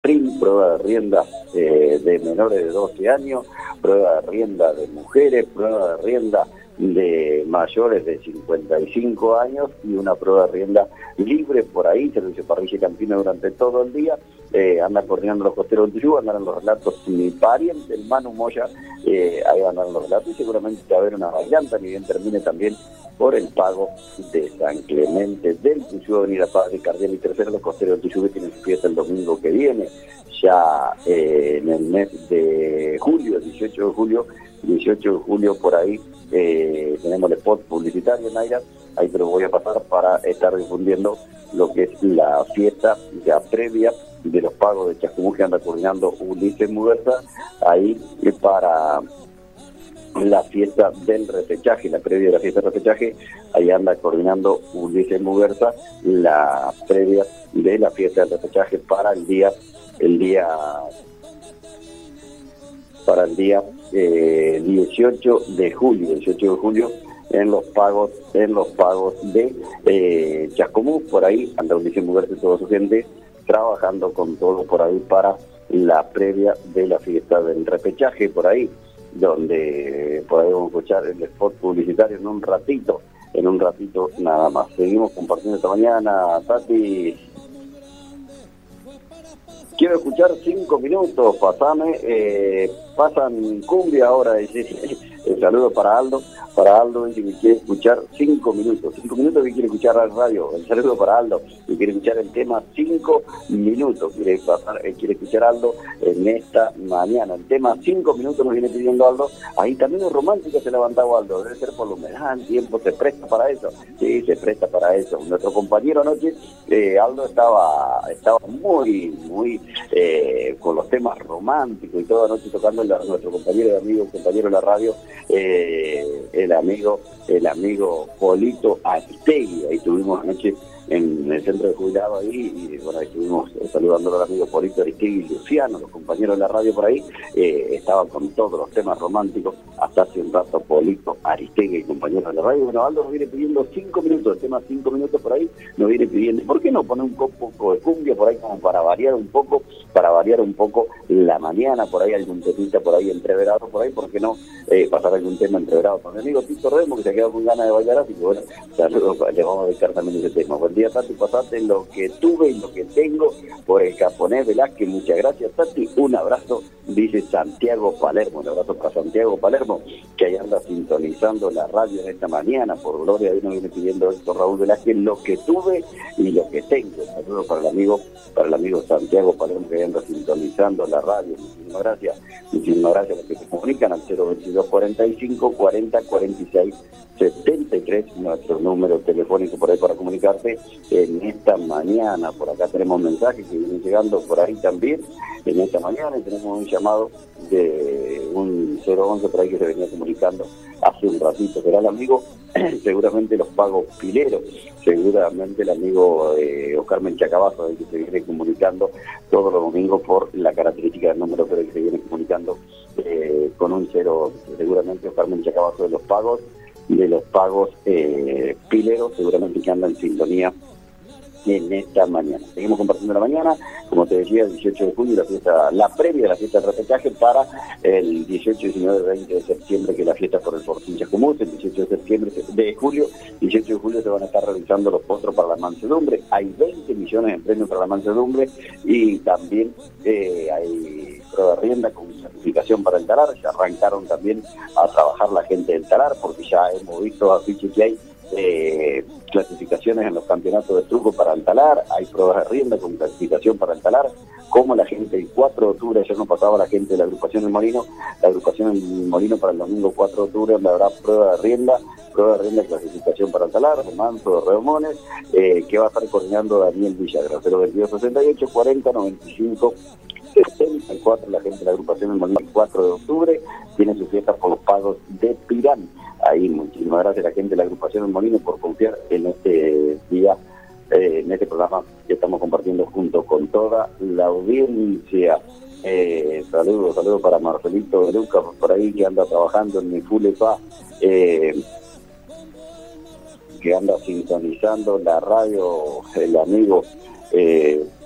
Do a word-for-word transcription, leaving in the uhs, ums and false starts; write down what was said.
sprint, prueba de rienda eh, de menores de doce años, prueba de rienda de mujeres, prueba de rienda de mayores de cincuenta y cinco años y una prueba de rienda libre por ahí, servicio parrilla y campina durante todo el día. Eh, anda coordinando los costeros del Tuyú, andan los relatos mi pariente, el Manu Moya, eh, ahí andan los relatos y seguramente va a haber una variante, ni bien termine también por el pago de San Clemente del Tuyú, Avenida Padre Cardial y Tercero. Los costeros del Tuyú que tienen su fiesta el domingo que viene, ya eh, en el mes de julio, el dieciocho de julio, dieciocho de julio por ahí, eh, tenemos el spot publicitario, Naira, ahí te lo voy a pasar para estar difundiendo lo que es la fiesta ya previa de los pagos de Chascomús que anda coordinando Ulises Muguerza, ahí para la fiesta del repechaje, la previa de la fiesta del repechaje, ahí anda coordinando Ulises Muguerza, la previa de la fiesta del repechaje para el día, el día, para el día eh, dieciocho de julio, dieciocho de julio, en los pagos, en los pagos de eh, Chascomús, por ahí anda Ulises Muguerza y toda su gente trabajando con todo por ahí para la previa de la fiesta del repechaje, por ahí, donde podemos escuchar el spot publicitario en un ratito, en un ratito nada más. Seguimos compartiendo esta mañana, Tati. Quiero escuchar cinco minutos, pasame, eh, pasan cumbia ahora, el saludo para Aldo, para Aldo, dice que quiere escuchar cinco minutos, cinco minutos que quiere escuchar la radio, el saludo para Aldo, que quiere escuchar el tema cinco minutos, quiere pasar, eh, quiere escuchar Aldo en esta mañana, el tema cinco minutos nos viene pidiendo Aldo, ahí también es romántico se levantaba Aldo, debe ser por la humedad, el tiempo se presta para eso, sí, se presta para eso, nuestro compañero anoche, eh, Aldo estaba, estaba muy, muy, eh, con los temas románticos y toda la noche tocando a nuestro compañero de amigo, compañero de la radio, eh, el amigo, el amigo Polito Aristegui, ahí estuvimos anoche en el centro de jubilados ahí, y bueno, ahí estuvimos eh, saludando al amigo Polito Aristegui y Luciano, los compañeros de la radio por ahí, eh, estaban con todos los temas románticos, hasta hace un rato Polito Aristegui y compañeros de la radio. Bueno, Aldo nos viene pidiendo cinco minutos, el tema cinco minutos por ahí, nos viene pidiendo, ¿por qué no poner un poco de cumbia por ahí como para variar un poco, para variar un poco la mañana, por ahí algún temita por ahí entreverado, por ahí, ¿por qué no eh, pasar algún tema entreverado con mi amigo Tito Remo, que se ha quedado con ganas de bailar, así que bueno, saludos, le vamos a dedicar también ese tema. Buen día, Tati, pasate lo que tuve y lo que tengo por el Caponés Velázquez, muchas gracias, Tati, un abrazo, dice Santiago Palermo, un abrazo para Santiago Palermo, que ahí anda sintonizando la radio en esta mañana, por gloria, ahí nos viene pidiendo esto Raúl Velázquez, lo que tuve y lo que tengo. Saludos para el amigo, para el amigo Santiago Palermo, que ahí anda sintonizando la radio, muchísimas gracias, muchísimas gracias a los que se comunican al cero veintidós cuarenta y cinco cuarenta cuarenta y seis setenta y tres, nuestro número telefónico por ahí para comunicarte en esta mañana. Por acá tenemos mensajes que vienen llegando por ahí también en esta mañana, y tenemos un llamado de un cero once por ahí que se venía comunicando hace un ratito, será el amigo seguramente los pagos pileros, seguramente el amigo eh, Oscar Menchacabazo, el que se viene comunicando todos los domingos por la característica del número pero que se viene comunicando eh, con un cero, seguramente Oscar Menchacabazo de los pagos, de los pagos eh, pileros, seguramente que anda en sintonía en esta mañana. Seguimos compartiendo la mañana, como te decía, el dieciocho de julio, la fiesta, la previa de la fiesta de repechaje para el dieciocho, diecinueve, veinte de septiembre, que es la fiesta por el Fortín Chascomús. El dieciocho de septiembre, de julio, dieciocho de julio se van a estar realizando los potros para la mansedumbre. Hay veinte millones de premios para la mansedumbre y también eh, hay prueba de rienda con certificación para el talar. Ya arrancaron también a trabajar la gente del talar, porque ya hemos visto afiches que hay Eh, clasificaciones en los campeonatos de truco para el talar, hay pruebas de rienda con clasificación para el talar, como la gente el cuatro de octubre, ayer nos pasaba la gente de la agrupación del Molino, la agrupación del Molino para el domingo cuatro de octubre, donde habrá prueba de rienda, prueba de rienda y clasificación para el talar, Manso de Reomones, eh, que va a estar coordinando Daniel Villagra, cero veintidós sesenta y ocho cuarenta noventa y cinco setenta y cuatro, la gente de la agrupación del Molino el cuatro de octubre, tiene su fiesta por los pagos de Pirán. Ahí, muchísimas gracias a la gente de la agrupación del Molino por confiar en este día, eh, en este programa que estamos compartiendo junto con toda la audiencia. Eh, saludos, saludos para Marcelito de Lucas, por ahí que anda trabajando en mi Fulepa, eh, que anda sintonizando la radio, el amigo eh,